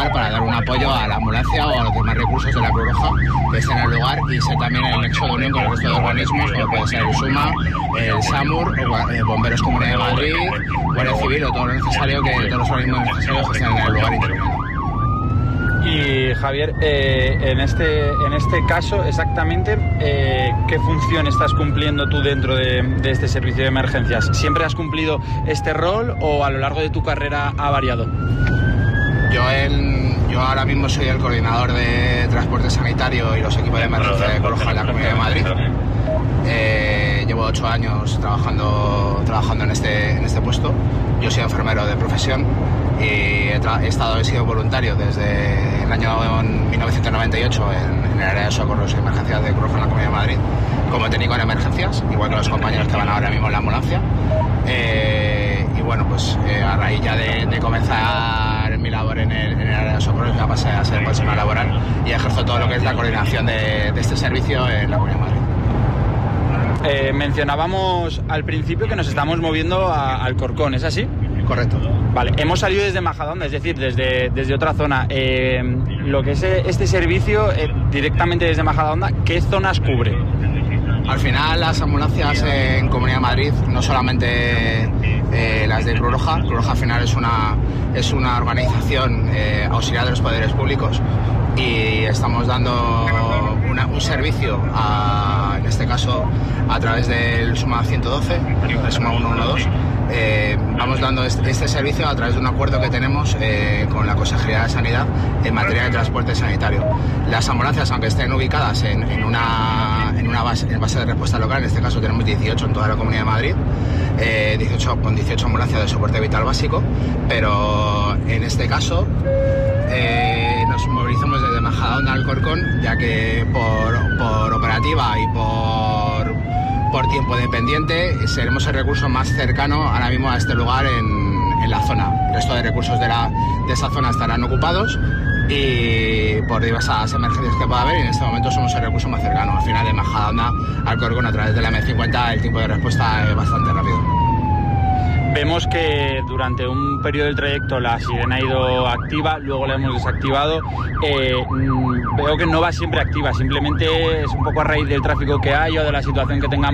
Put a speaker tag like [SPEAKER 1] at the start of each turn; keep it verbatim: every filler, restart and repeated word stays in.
[SPEAKER 1] lugar para dar un apoyo a la ambulancia o a los demás recursos de la Cruz Roja que estén en el lugar y ser también el nexo de unión con el resto de organismos, como puede ser el SUMA, el SAMUR, o, eh, Bomberos Comunidad de Madrid, Guardia Civil o todo lo necesario, que todos los organismos necesarios que estén en el lugar interviniendo.
[SPEAKER 2] Y Javier, eh, en, este, en este caso exactamente, eh, ¿qué función estás cumpliendo tú dentro de, de este servicio de emergencias? ¿Siempre has cumplido este rol o a lo largo de tu carrera ha variado?
[SPEAKER 1] Yo, en, yo ahora mismo soy el coordinador de transporte sanitario y los equipos de emergencia de Cruz Roja en la Comunidad de Madrid. Eh, llevo ocho años trabajando, trabajando en, este, en este puesto. Yo soy enfermero de profesión y he, he estado he sido voluntario desde el año mil novecientos noventa y ocho en, en el área de socorros y emergencias de Cruz Roja en la Comunidad de Madrid como técnico en emergencias, igual que los compañeros que van ahora mismo en la ambulancia. Eh, y bueno, pues eh, a raíz ya de, de comenzar mi labor en el, en el área de socorros ya pasé a ser personal laboral y ejerzo todo lo que es la coordinación de, de este servicio en la Comunidad de Madrid.
[SPEAKER 2] Eh, mencionábamos al principio que nos estamos moviendo a Alcorcón, ¿es así?
[SPEAKER 1] Correcto.
[SPEAKER 2] Vale, hemos salido desde Majadahonda, es decir, desde, desde otra zona. Eh, lo que es este servicio, eh, directamente desde Majadahonda, ¿qué zonas cubre?
[SPEAKER 1] Al final las ambulancias en Comunidad de Madrid, no solamente eh, las de Cruz Roja, Cruz Roja al final es una, es una organización eh, auxiliar de los poderes públicos y estamos dando una, un servicio, a, en este caso a través del SUMA ciento doce, el SUMA ciento doce, eh, vamos dando este, este servicio a través de un acuerdo que tenemos eh, con la Consejería de Sanidad en materia de transporte sanitario. Las ambulancias, aunque estén ubicadas en, en una, en una base, en base de respuesta local, en este caso tenemos dieciocho en toda la Comunidad de Madrid, eh, dieciocho, con dieciocho ambulancias de soporte vital básico, pero en este caso eh, nos movilizamos desde Majadahonda a Alcorcón, ya que por, por operativa y por, por tiempo dependiente seremos el recurso más cercano ahora mismo a este lugar en, en la zona. El resto de recursos de, la, de esa zona estarán ocupados y por diversas emergencias que pueda haber, y en este momento somos el recurso más cercano. Al final de Majadahonda a Alcorcón a través de la eme cincuenta el tiempo de respuesta es bastante rápido.
[SPEAKER 2] Vemos que durante un periodo del trayecto la sirena ha ido activa, luego la hemos desactivado. Eh, veo que no va siempre activa, simplemente es un poco a raíz del tráfico que hay o de la situación que tengamos